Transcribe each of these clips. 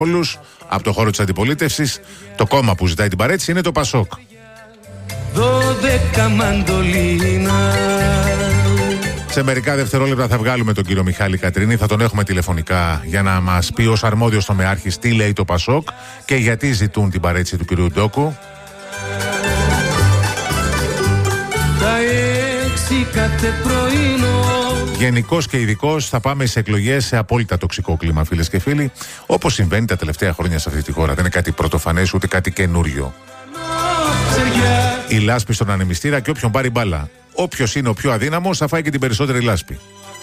όλους από το χώρο της αντιπολίτευσης. Το κόμμα που ζητάει την παρέτηση είναι το ΠΑΣΟΚ. 12 μαντολίνα. Σε μερικά δευτερόλεπτα θα βγάλουμε τον κύριο Μιχάλη Κατρίνη, θα τον έχουμε τηλεφωνικά για να μας πει ως αρμόδιος τομεάρχης τι λέει το ΠΑΣΟΚ και γιατί ζητούν την παρέτηση του κυρίου Ντόκου. Γενικώς και ειδικώς θα πάμε σε εκλογές σε απόλυτα τοξικό κλίμα, φίλες και φίλοι, όπως συμβαίνει τα τελευταία χρόνια σε αυτή τη χώρα. Δεν είναι κάτι πρωτοφανές ούτε κάτι καινούριο. Η λάσπη στον ανεμιστήρα και όποιον πάρει μπάλα. Όποιος είναι ο πιο αδύναμος θα φάει και την περισσότερη λάσπη.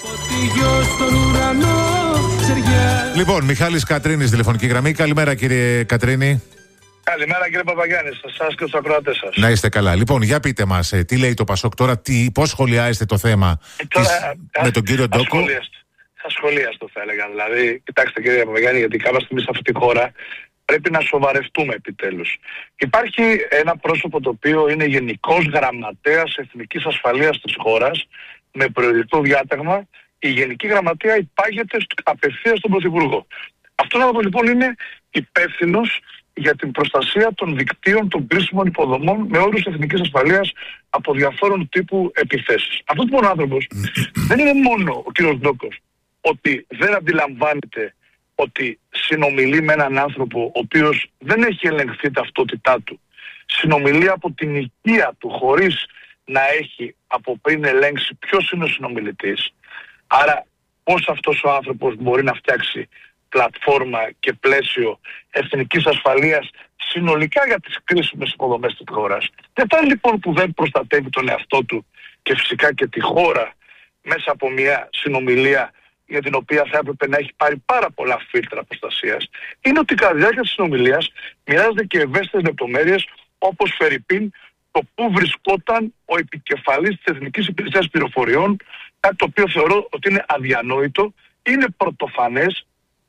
Λοιπόν, Μιχάλης Κατρίνης, τηλεφωνική γραμμή. Καλημέρα, κύριε Κατρίνη. Καλημέρα, κύριε Παπαγιάννη, σε εσάς και στους ακροατές σας. Να είστε καλά. Λοιπόν, για πείτε μας, τι λέει το ΠΑΣΟΚ τώρα, πώς σχολιάζετε το θέμα με τον κύριο Ντόκου. Ασχολίαστο θα έλεγα. Δηλαδή, κοιτάξτε κύριε Παπαγιάννη, γιατί κάποια στιγμή σε αυτή τη χώρα πρέπει να σοβαρευτούμε επιτέλους. Υπάρχει ένα πρόσωπο το οποίο είναι γενικός γραμματέας εθνικής ασφαλείας της χώρας, με προαιρετικό διάταγμα. Η Γενική Γραμματεία υπάγεται απευθείας στον Πρωθυπουργό. Αυτός άνθρωπος λοιπόν είναι υπεύθυνος για την προστασία των δικτύων των κρίσιμων υποδομών με όρους εθνικής ασφαλείας από διαφόρων τύπου επιθέσεις. Αυτός λοιπόν ο άνθρωπος δεν είναι μόνο ο κύριος Ντόκος ότι δεν αντιλαμβάνεται ότι συνομιλεί με έναν άνθρωπο ο οποίος δεν έχει ελεγχθεί ταυτότητά του. Συνομιλεί από την οικία του χωρίς να έχει από πριν ελέγξει ποιος είναι ο συνομιλητής. Άρα πώς αυτός ο άνθρωπος μπορεί να φτιάξει πλατφόρμα και πλαίσιο εθνικής ασφαλείας συνολικά για τις κρίσιμες υποδομές της χώρας. Δεν θα είναι λοιπόν που δεν προστατεύει τον εαυτό του και φυσικά και τη χώρα μέσα από μια συνομιλία για την οποία θα έπρεπε να έχει πάρει πάρα πολλά φίλτρα προστασίας. Είναι ότι κατά τη διάρκεια της συνομιλίας μοιράζονται και ευαίσθητες λεπτομέρειες, όπως φερειπίν το πού βρισκόταν ο επικεφαλής της Εθνικής Υπηρεσίας Πληροφοριών, κάτι το οποίο θεωρώ ότι είναι αδιανόητο, είναι πρωτοφανές,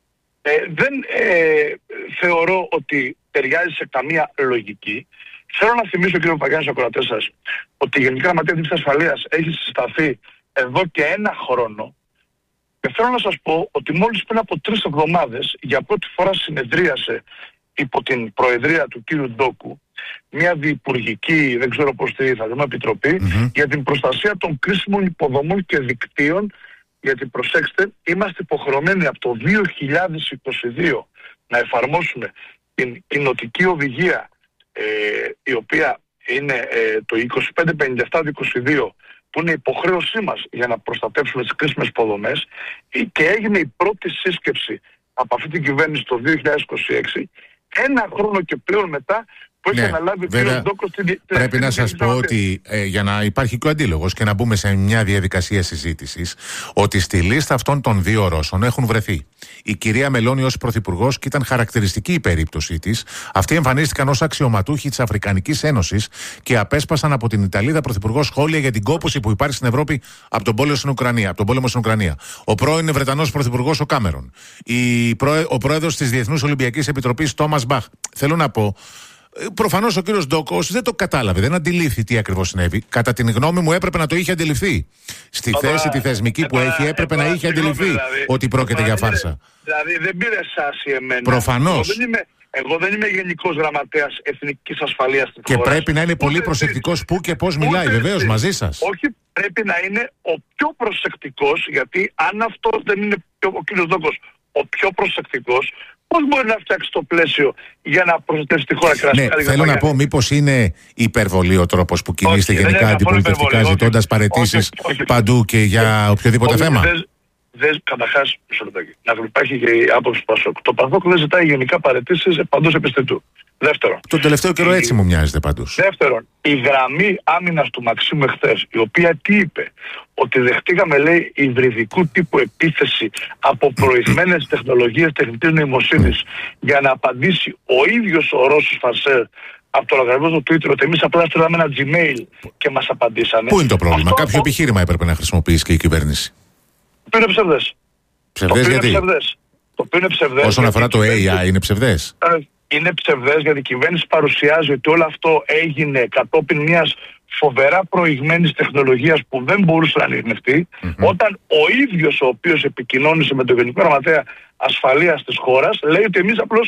δεν θεωρώ ότι ταιριάζει σε καμία λογική. Θέλω να θυμίσω, κύριε Παπαγιάννη, στους ακροατές σας, ότι η Γενική Γραμματεία Εθνικής Ασφαλείας έχει συσταθεί εδώ και 1 χρόνο. Και θέλω να σας πω ότι μόλις πριν από 3 εβδομάδες για πρώτη φορά συνεδρίασε υπό την προεδρία του κύριου Ντόκου μια διυπουργική, δεν ξέρω πώς τη θα δούμε, επιτροπή για την προστασία των κρίσιμων υποδομών και δικτύων, γιατί προσέξτε, είμαστε υποχρεωμένοι από το 2022 να εφαρμόσουμε την κοινοτική οδηγία η οποία είναι το 2557-22, που είναι υποχρέωσή μας για να προστατεύσουμε τις κρίσιμες υποδομές, και έγινε η πρώτη σύσκεψη από αυτή την κυβέρνηση το 2026, 1 χρόνο και πλέον μετά που έχει αναλάβει ο κ. Ντόκος. Πρέπει να σας πω ότι για να υπάρχει και ο αντίλογος και να μπούμε σε μια διαδικασία συζήτησης, ότι στη λίστα αυτών των 2 Ρώσων έχουν βρεθεί η κυρία Μελώνη ως πρωθυπουργός, και ήταν χαρακτηριστική η περίπτωσή της. Αυτοί εμφανίστηκαν ως αξιωματούχοι της Αφρικανικής Ένωσης και απέσπασαν από την Ιταλίδα πρωθυπουργό σχόλια για την κόπωση που υπάρχει στην Ευρώπη από τον πόλεμο στην Ουκρανία. Ο πρώην Βρετανός πρωθυπουργός ο Κάμερον. Ο πρόεδρος της Διεθνούς Ολυμπιακής Επιτροπής Τόμας Μπαχ. Θέλω να πω. Προφανώς ο κύριος Ντόκος δεν το κατάλαβε, δεν αντιλήφθη τι ακριβώς συνέβη. Κατά την γνώμη μου έπρεπε να το είχε αντιληφθεί. Στη θέση τη θεσμική που έχει έπρεπε να είχε αντιληφθεί ότι πρόκειται για φάρσα. Δηλαδή δεν πήρε σάση εμένα. Προφανώς. Εγώ δεν είμαι Γενικός Γραμματέας Εθνικής Ασφαλείας της και χώρας. Πρέπει να είναι πολύ προσεκτικός που και πώς μιλάει, βεβαίως, μαζί σας. Όχι, πρέπει να είναι ο πιο προσεκτικός, γιατί αν αυτός δεν είναι ο κύριος Ντόκος ο πιο προσεκτικός, πώς μπορεί να φτιάξει το πλαίσιο για να προστατεύσει τη χώρα? Θέλω να πω, μήπως είναι υπερβολή ο τρόπος που κινείστε γενικά αντιπολιτευτικά, ζητώντας παραιτήσεις παντού και για οποιοδήποτε θέμα? Καταρχάς, να υπάρχει και η άποψη του ΠΑΣΟΚ. Το ΠΑΣΟΚ δεν ζητάει γενικά παραιτήσεις παντός επιστητού. Δεύτερον, τον τελευταίο καιρό έτσι μου μοιάζεται πάντως. Δεύτερον, η γραμμή άμυνας του Μαξίμου εχθές, η οποία τι είπε? Ότι δεχτήκαμε, λέει, υβριδικού τύπου επίθεση από προηγμένες τεχνολογίες τεχνητής νοημοσύνης για να απαντήσει ο ίδιος ο Ρώσος Φαρσέρ από το λογαριασμό του Twitter ότι εμείς απλά στείλαμε ένα Gmail και μας απαντήσανε. Πού είναι το πρόβλημα? Κάποιο επιχείρημα έπρεπε να χρησιμοποιήσει και η κυβέρνηση. Το οποίο είναι ψευδές. Ψευδές γιατί? Το οποίο είναι ψευδές. Όσον αφορά το AI, είναι ψευδές. Είναι ψευδές γιατί η κυβέρνηση παρουσιάζει ότι όλο αυτό έγινε κατόπιν μιας φοβερά προηγμένης τεχνολογίας που δεν μπορούσε να ανοιχνευτεί, όταν ο ίδιος ο οποίος επικοινώνησε με τον Γενικό Γραμματέα Ασφαλείας της χώρας λέει ότι εμείς απλώς